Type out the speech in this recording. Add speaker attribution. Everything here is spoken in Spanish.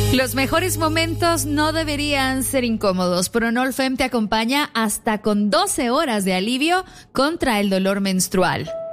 Speaker 1: Los mejores momentos no deberían ser incómodos. Pronol Fem te acompaña hasta con 12 horas de alivio contra el dolor menstrual.